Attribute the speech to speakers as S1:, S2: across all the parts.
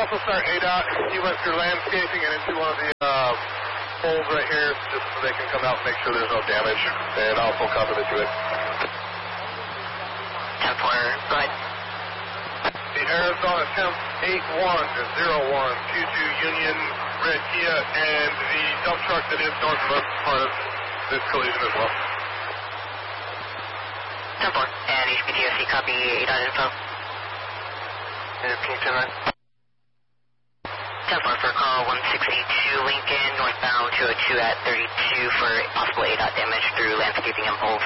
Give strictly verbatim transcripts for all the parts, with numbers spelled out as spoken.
S1: also start A DOT. He went through landscaping and into one of the uh, poles right here just so they can come out and make sure there's no damage. And also copy the two it.
S2: ten four, go ahead.
S1: The Arizona temp eight one zero one two two Union Red Kia and the dump truck that is north of us is part of this collision as well.
S2: ten four, and H P T O C copy A DOT info.
S1: And can you turn that?
S2: ten four for call one sixty-two Lincoln, northbound two oh two at thirty-two for possible A DOT damage through landscaping and poles.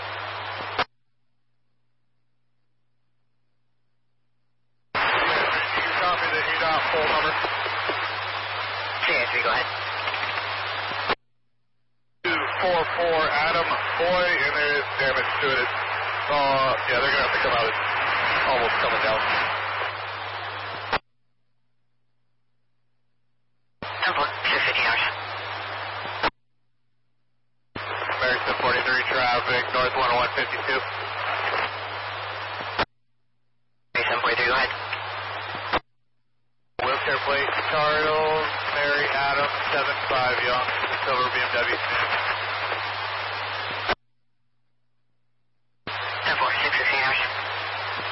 S1: You can copy the A DOT pole number.
S2: C A three, go ahead.
S1: two four four Adam Boy, and there is damage to it. Uh, yeah, they're going to have to come out. It's almost coming down.
S2: ten four, six fifteen hours.
S1: American forty-three traffic, north one oh one fifty-two.
S2: seven forty-three, go ahead.
S1: Wheelchair plate, Charles, Mary Adam, seven five Young, silver B M W.